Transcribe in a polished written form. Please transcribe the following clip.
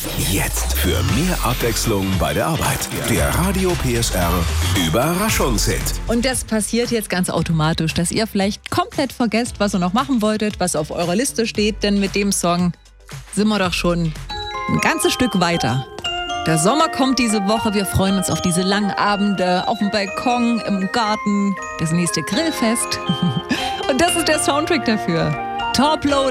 Jetzt für mehr Abwechslung bei der Arbeit. Der Radio PSR Überraschungshit. Und das passiert jetzt ganz automatisch, dass ihr vielleicht komplett vergesst, was ihr noch machen wolltet, was auf eurer Liste steht. Denn mit dem Song sind wir doch schon ein ganzes Stück weiter. Der Sommer kommt diese Woche. Wir freuen uns auf diese langen Abende auf dem Balkon, im Garten, das nächste Grillfest. Und das ist der Soundtrack dafür. Top Load.